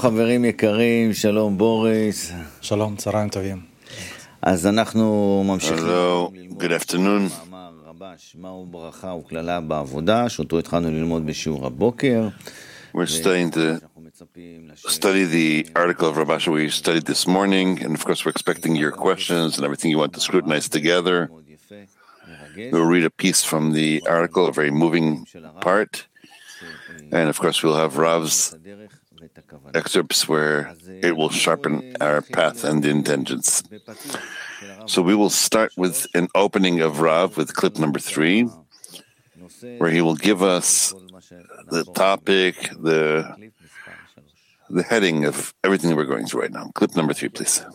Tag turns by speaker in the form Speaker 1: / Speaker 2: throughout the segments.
Speaker 1: חברים יקרים, שלום בוריס.
Speaker 2: שלום, צהריים טובים.
Speaker 1: אז אנחנו ממשיכים.
Speaker 3: Hello, good afternoon.
Speaker 1: מאמר רבש, מהו ברכה וקללה בעבודה, שאותו התחלנו ללמוד בשיעור הבוקר.
Speaker 3: We're studying the article of Rabash we studied this morning, and of course we're expecting your questions and everything you want to scrutinize together. We'll read a piece from the article, a very moving part, and of course we'll have Rav's excerpts where it will sharpen our path and intentions. So we will start with an opening of Rav with clip number 3, where he will give us the topic, the heading of everything that we're going through right now. Clip number 3, please.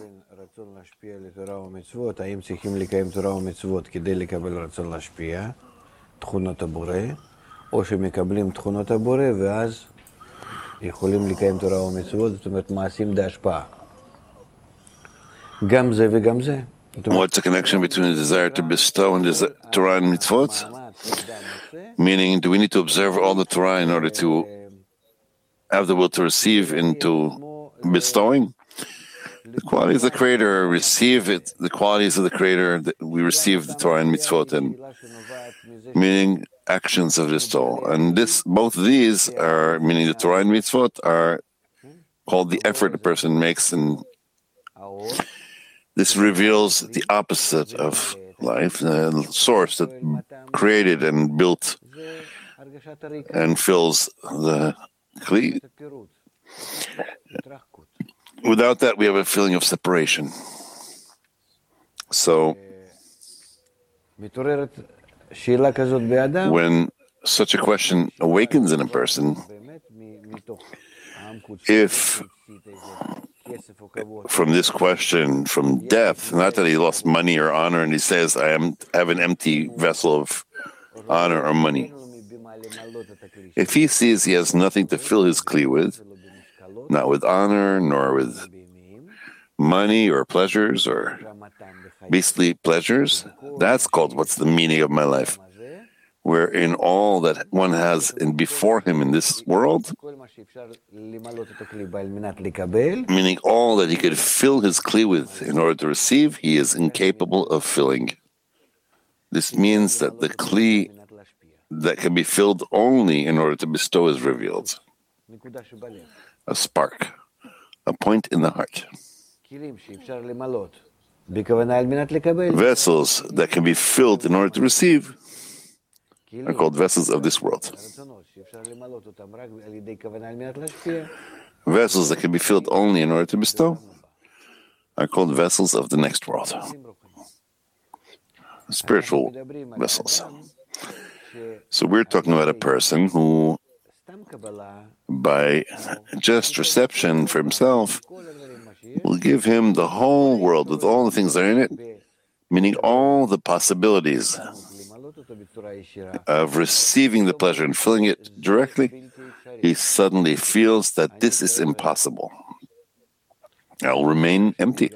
Speaker 4: האם צריכים לקיים תורה ומצוות כדי לקבל רצון להשפיע, תכונות הבורא, או שמקבלים תכונות הבורא ואז יכולים לקיים תורה ומצוות, זאת אומרת מעשים בהשפעה. גם זה וגם זה.
Speaker 3: What's the connection between the desire to bestow and the Torah and mitzvot? Meaning, do we need to observe all the Torah in order to have the will to receive into bestowing? The qualities of the Creator receive it. The qualities of the Creator, we receive the Torah and mitzvot, and meaning actions of this Torah. And both of these are, meaning the Torah and mitzvot, are called the effort a person makes, and this reveals the opposite of life, the source that created and built and fills the kli. Without that, we have a feeling of separation. So, when such a question awakens in a person, if from this question, from death, not that he lost money or honor, and he says, I have an empty vessel of honor or money. If he sees he has nothing to fill his kli with, not with honor, nor with money or pleasures or beastly pleasures, that's called what's the meaning of my life. Where in all that one has before him in this world, meaning all that he could fill his kli with in order to receive, he is incapable of filling. This means that the kli that can be filled only in order to bestow is revealed. A spark, a point in the heart. Vessels that can be filled in order to receive are called vessels of this world. Vessels that can be filled only in order to bestow are called vessels of the next world. Spiritual vessels. So we're talking about a person who, by just reception for himself, will give him the whole world with all the things that are in it, meaning all the possibilities of receiving the pleasure and filling it directly. He suddenly feels that this is impossible. I'll remain empty.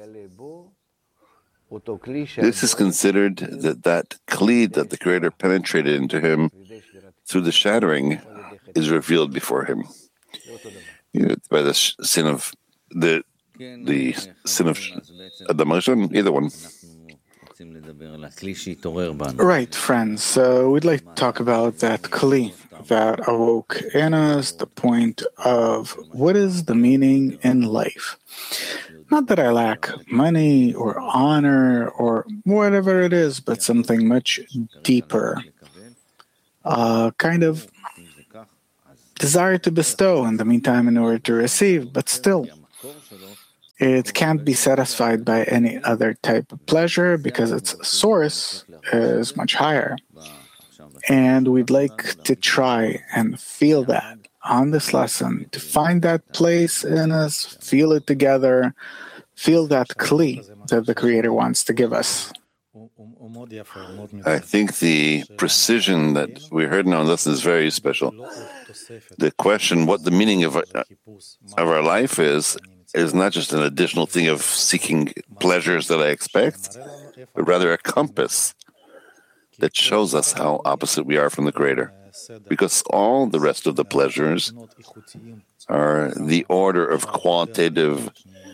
Speaker 3: This is considered that kli that the Creator penetrated into him through the shattering is revealed before him. By the sin of the sin of Adam Rishon, either one.
Speaker 2: Right, friends. So we'd like to talk about that kli that awoke in us, the point of what is the meaning in life. Not that I lack money or honor or whatever it is, but something much deeper. Kind of desire to bestow in the meantime in order to receive, but still it can't be satisfied by any other type of pleasure because its source is much higher. And we'd like to try and feel that on this lesson, to find that place in us, feel it together, feel that kli that the Creator wants to give us.
Speaker 3: I think the precision that we heard now in this is very special. The question, what the meaning of our life is not just an additional thing of seeking pleasures that I expect, but rather a compass that shows us how opposite we are from the Creator. because all the rest of the pleasures are the order of qualitative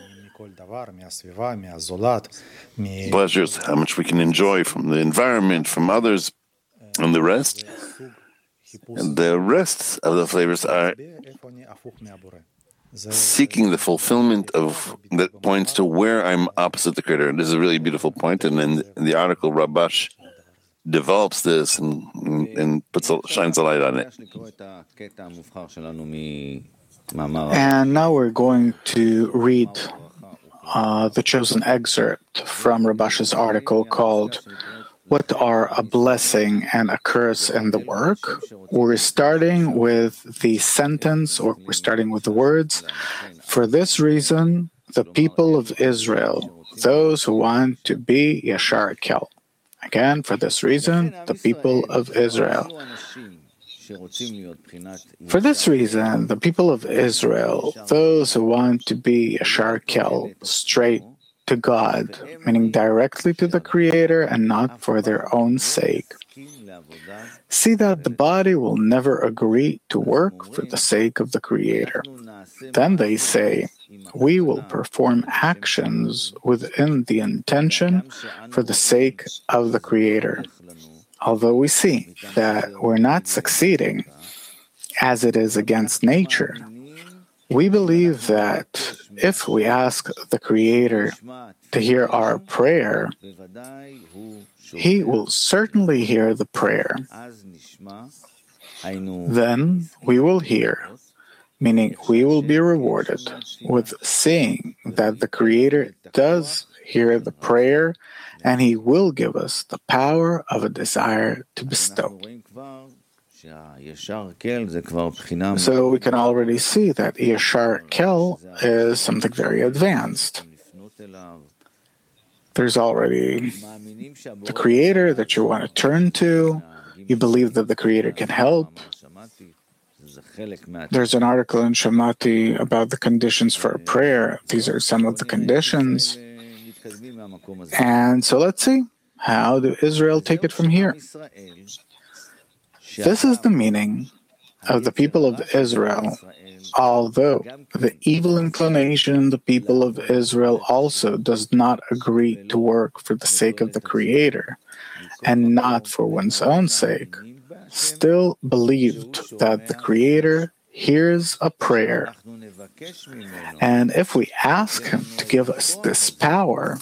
Speaker 3: pleasures, how much we can enjoy from the environment, from others, and the rest of the flavors are seeking the fulfillment of that points to where I'm opposite the Creator. And this is a really beautiful point. And in the article, Rabash develops this and shines a light on it.
Speaker 2: And now we're going to read the chosen excerpt from Rabash's article called "What Are a Blessing and a Curse in the Work?" We're starting with the sentence, or we're starting with the words, "For this reason, the people of Israel, those who want to be Yashar Kel." Again, for this reason, the people of Israel. For this reason, the people of Israel, those who want to be Yashar Kel, straight to God, meaning directly to the Creator and not for their own sake, see that the body will never agree to work for the sake of the Creator. Then they say, we will perform actions within the intention for the sake of the Creator. Although we see that we're not succeeding, as it is against nature, we believe that if we ask the Creator to hear our prayer, He will certainly hear the prayer. Then we will hear, meaning we will be rewarded with seeing that the Creator does hear the prayer, and He will give us the power of a desire to bestow. So we can already see that Yashar Kel is something very advanced. There's already the Creator that you want to turn to. You believe that the Creator can help. There's an article in Shamati about the conditions for a prayer. These are some of the conditions. And so let's see, how do Israel take it from here? This is the meaning of the people of Israel, although the evil inclination in the people of Israel also does not agree to work for the sake of the Creator and not for one's own sake, still believed that the Creator hears a prayer. And if we ask Him to give us this power,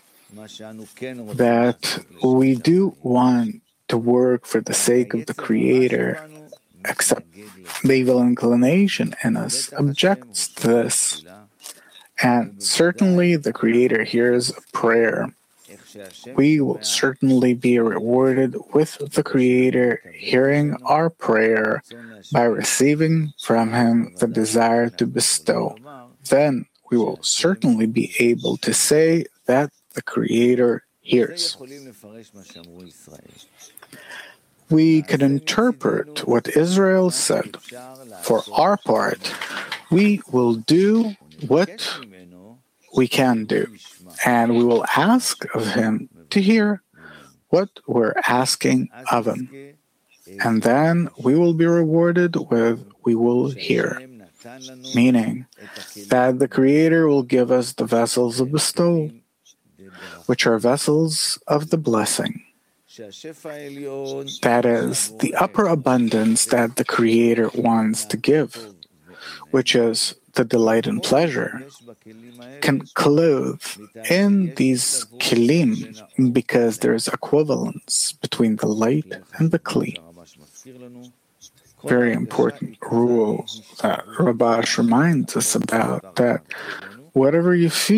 Speaker 2: that we do want to work for the sake of the Creator, except the evil inclination in us objects to this. And certainly the Creator hears a prayer. We will certainly be rewarded with the Creator hearing our prayer by receiving from Him the desire to bestow. Then we will certainly be able to say that the Creator hears. We can interpret what Israel said. For our part, we will do what we can do, and we will ask of Him to hear what we're asking of Him. And then we will be rewarded with we will hear, meaning that the Creator will give us the vessels of bestowal, which are vessels of the blessing. That is, the upper abundance that the Creator wants to give, which is the delight and pleasure, can clothe in these kelim because there is equivalence between the light and the kli. Very important rule that Rabash reminds us about, that whatever you feel